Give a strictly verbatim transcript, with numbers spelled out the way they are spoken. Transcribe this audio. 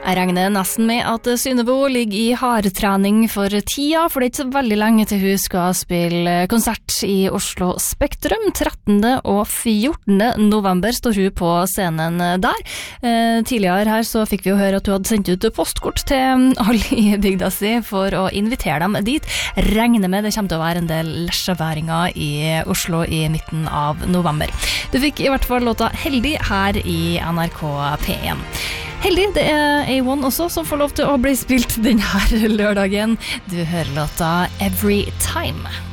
Jeg regner nesten med at Synebo ligger i hardtrening for tida, for det er ikke så veldig lenge til hun skal spille konsert i Oslo Spektrum. trettende og fjortende november står hun på scenen der. Eh, tidligere her så fikk vi jo høre at hun hadde sendt ut postkort til alle i bygda si for å invitere dem dit. Regner med det kommer til å være en del lesjeværinger i Oslo i midten av november. Du fikk i hvert fall låta Heldig her i N R K P én. Heldig, det er A one også som får lov til å bli spilt denne lørdagen. Du hører låta Every Time.